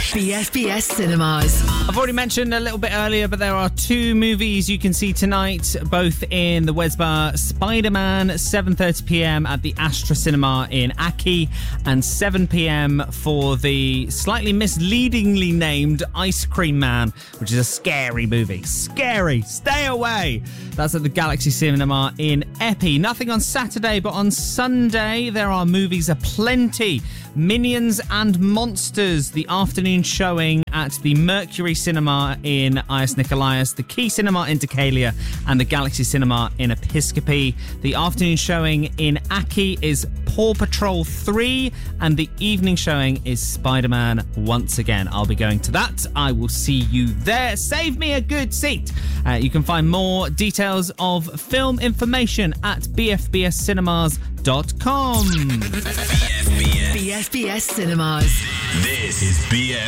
BFBS Cinemas. I've already mentioned a little bit earlier, but there are two movies you can see tonight, both in the Wesbar. Spider-Man, 7:30pm at the Astra Cinema in Aki, and 7pm for the slightly misleadingly named Ice Cream Man, which is a scary movie. Scary! Stay away! That's at the Galaxy Cinema in Epping. Nothing on Saturday, but on Sunday there are movies aplenty. Minions and Monsters, the afternoon showing at the Mercury Cinema in Ias Nikolaos, the Key Cinema in Decalia, and the Galaxy Cinema in Episcopi. The afternoon showing in Aki is Paw Patrol 3, and the evening showing is Spider-Man once again. I'll be going to that. I will see you there. Save me a good seat. You can find more details of film information at bfbscinemas.com. BFBS Cinemas. This is BFBS.